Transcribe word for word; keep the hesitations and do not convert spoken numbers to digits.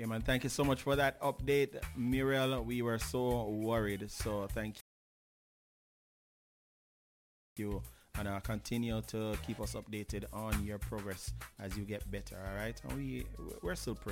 Yeah, man. Thank you so much for that update, Muriel. We were so worried. So thank you. And uh, continue to keep us updated on your progress as you get better. All right. And we we're still praying.